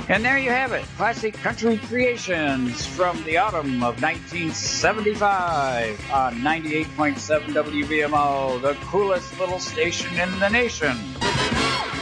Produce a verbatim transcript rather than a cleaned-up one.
And there you have it, classic country creations from the autumn of nineteen seventy-five on ninety-eight point seven W B M O, the coolest little station in the nation.